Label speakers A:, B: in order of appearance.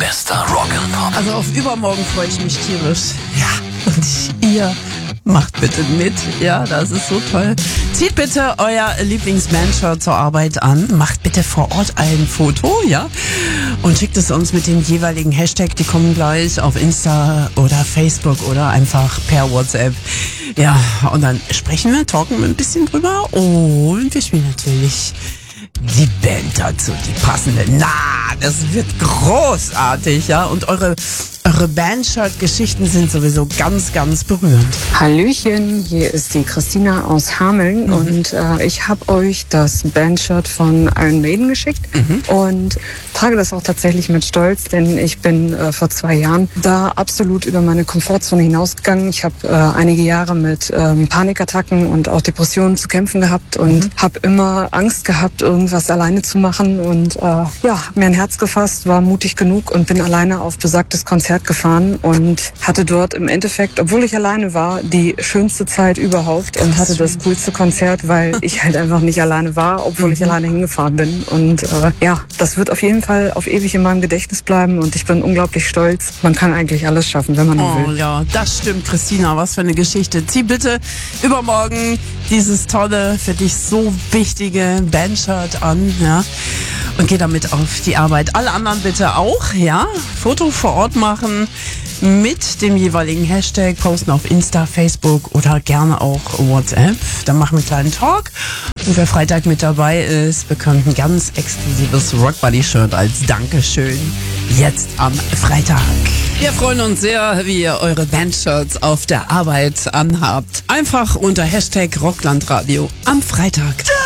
A: Bester Rock and Pop.
B: Also auf übermorgen freue ich mich tierisch. Ja, und ihr macht bitte mit. Ja, das ist so toll. Zieht bitte euer Lieblings-Band-Shirt zur Arbeit an. Macht bitte vor Ort ein Foto, ja? Und schickt es uns mit dem jeweiligen Hashtag. Die kommen gleich auf Insta oder Facebook oder einfach per WhatsApp. Ja, und dann sprechen wir, talken wir ein bisschen drüber und wir spielen natürlich die Band dazu, die passende. Na, das wird großartig, ja? Und eure Bandshirt-Geschichten sind sowieso ganz, ganz berührend.
C: Hallöchen, hier ist die Christina aus Hameln und ich habe euch das Bandshirt von Iron Maiden geschickt und trage das auch tatsächlich mit Stolz, denn ich bin vor 2 Jahren da absolut über meine Komfortzone hinausgegangen. Ich habe einige Jahre mit Panikattacken und auch Depressionen zu kämpfen gehabt und habe immer Angst gehabt, irgendwas alleine zu machen und habe mir ein Herz gefasst, war mutig genug und bin alleine auf besagtes Konzert gefahren und hatte dort im Endeffekt, obwohl ich alleine war, die schönste Zeit überhaupt und hatte das coolste Konzert, weil ich halt einfach nicht alleine war, obwohl ich alleine hingefahren bin. Und das wird auf jeden Fall auf ewig in meinem Gedächtnis bleiben und ich bin unglaublich stolz. Man kann eigentlich alles schaffen, wenn man nur will.
B: Oh ja, das stimmt, Christina, was für eine Geschichte. Zieh bitte übermorgen dieses tolle, für dich so wichtige Bandshirt an, ja, und geh damit auf die Arbeit. Alle anderen bitte auch, ja, Foto vor Ort machen mit dem jeweiligen Hashtag, posten auf Insta, Facebook oder gerne auch WhatsApp. Dann machen wir einen kleinen Talk. Und wer Freitag mit dabei ist, bekommt ein ganz exklusives Rockbuddy-Shirt als Dankeschön jetzt am Freitag. Wir freuen uns sehr, wie ihr eure Bandshirts auf der Arbeit anhabt. Einfach unter Hashtag Rocklandradio am Freitag.